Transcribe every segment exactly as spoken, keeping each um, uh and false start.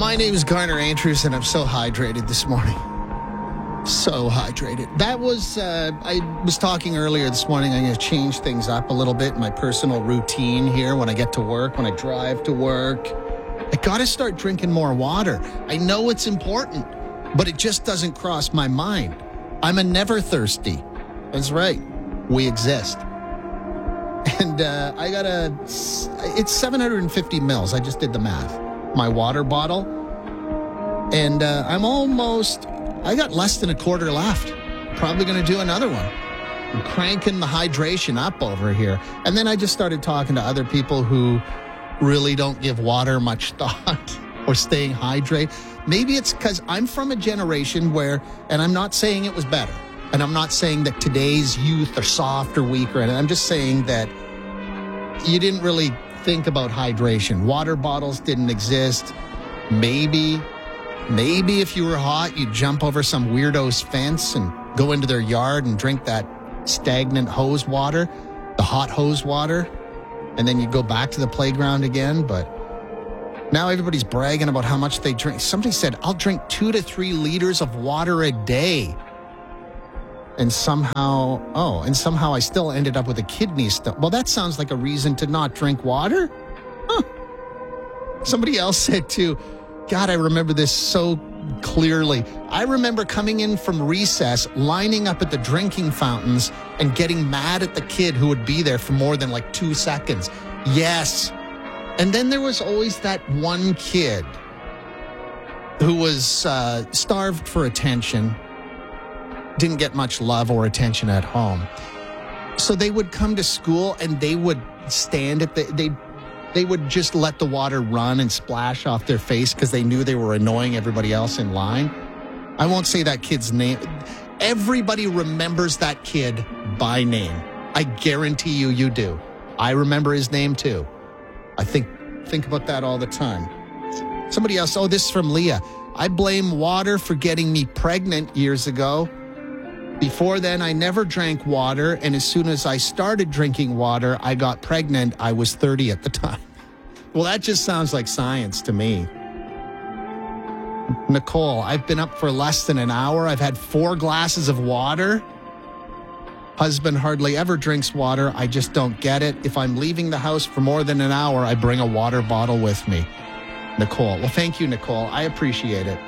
My name is Garner Andrews, and I'm so hydrated this morning. So hydrated. That was, uh, I was talking earlier this morning, I'm going to change things up a little bit in my personal routine here when I get to work, when I drive to work. I got to start drinking more water. I know it's important, but it just doesn't cross my mind. I'm a never thirsty. That's right. We exist. And uh, I got a, it's seven hundred fifty mils. I just did the math. My water bottle. And uh, I'm almost, I got less than a quarter left. Probably going to do another one. I'm cranking the hydration up over here. And then I just started talking to other people who really don't give water much thought or staying hydrated. Maybe it's because I'm from a generation where, and I'm not saying it was better, and I'm not saying that today's youth are soft or weak, or anything. I'm just saying that you didn't really think about hydration. Water bottles didn't exist. Maybe, maybe if you were hot, you'd jump over some weirdo's fence and go into their yard and drink that stagnant hose water, the hot hose water, and then you'd go back to the playground again. But now everybody's bragging about how much they drink. Somebody said, I'll drink two to three liters of water a day. And somehow, oh, and somehow I still ended up with a kidney stone. Well, that sounds like a reason to not drink water. Huh. Somebody else said too, God, I remember this so clearly. I remember coming in from recess, lining up at the drinking fountains and getting mad at the kid who would be there for more than like two seconds. Yes. And then there was always that one kid who was uh, starved for attention, didn't get much love or attention at home. So they would come to school and they would stand at the, they, they would just let the water run and splash off their face because they knew they were annoying everybody else in line. I won't say that kid's name. Everybody remembers that kid by name. I guarantee you, you do. I remember his name too. I think, think about that all the time. Somebody else, oh, this is from Leah. I blame water for getting me pregnant years ago. Before then, I never drank water, and as soon as I started drinking water, I got pregnant. I was thirty at the time. Well, that just sounds like science to me. Nicole, I've been up for less than an hour. I've had four glasses of water. Husband hardly ever drinks water. I just don't get it. If I'm leaving the house for more than an hour, I bring a water bottle with me. Nicole. Well, thank you, Nicole. I appreciate it.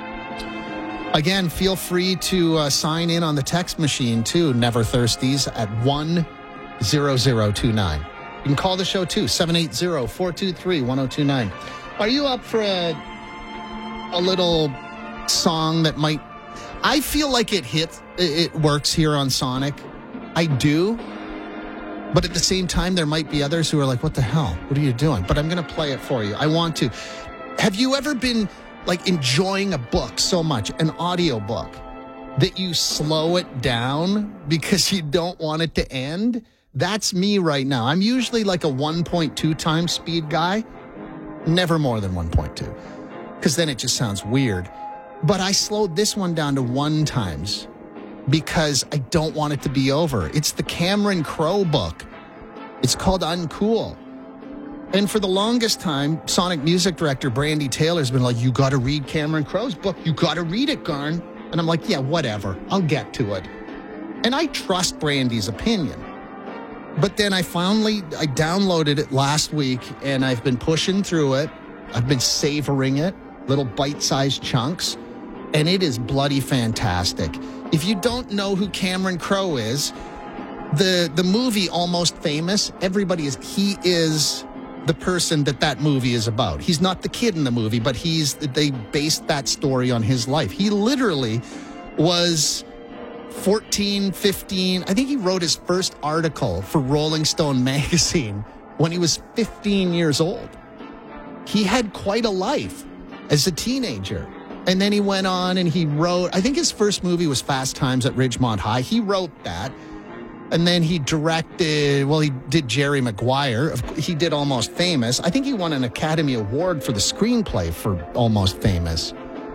Again, feel free to uh, sign in on the text machine, too, Never Thirsties, at one zero zero two nine. You can call the show, too, seven eight zero, four two three, one zero two nine. Are you up for a, a little song that might... I feel like it hits, it works here on Sonic. I do. But at the same time, there might be others who are like, what the hell? What are you doing? But I'm going to play it for you. I want to. Have you ever been... like enjoying a book so much, an audio book, that you slow it down because you don't want it to end? That's me right now. I'm usually like a one point two times speed guy, never more than one point two, because then it just sounds weird. But I slowed this one down to one times because I don't want it to be over. It's the Cameron Crowe book. It's called Uncool. And for the longest time, Sonic music director Brandy Taylor's been like, you got to read Cameron Crowe's book. You got to read it, Garn. And I'm like, yeah, whatever. I'll get to it. And I trust Brandy's opinion. But then I finally, I downloaded it last week, and I've been pushing through it. I've been savoring it, little bite-sized chunks, and it is bloody fantastic. If you don't know who Cameron Crowe is, the, the movie Almost Famous, everybody is, he is... the person that that movie is about. He's not the kid in the movie, but he's, they based that story on his life. He literally was fourteen, fifteen. I think he wrote his first article for Rolling Stone magazine when he was fifteen years old. He had quite a life as a teenager. And then he went on and he wrote, I think his first movie was Fast Times at Ridgemont High. He wrote that. And then he directed, well, he did Jerry Maguire. He did Almost Famous. I think he won an Academy Award for the screenplay for Almost Famous.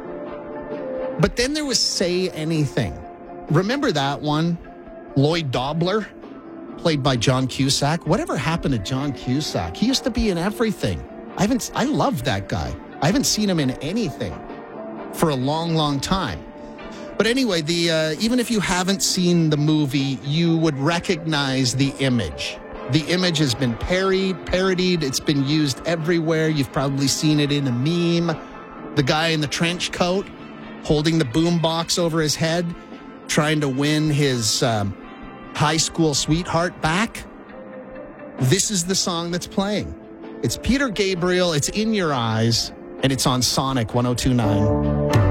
But then there was Say Anything. Remember that one? Lloyd Dobler, played by John Cusack. Whatever happened to John Cusack? He used to be in everything. I haven't, I love that guy. I haven't seen him in anything for a long, long time. But anyway, the uh, even if you haven't seen the movie, you would recognize the image. The image has been parodied, parodied. It's been used everywhere. You've probably seen it in a meme. The guy in the trench coat holding the boombox over his head, trying to win his um, high school sweetheart back. This is the song that's playing. It's Peter Gabriel. It's In Your Eyes, and it's on Sonic one oh two point nine.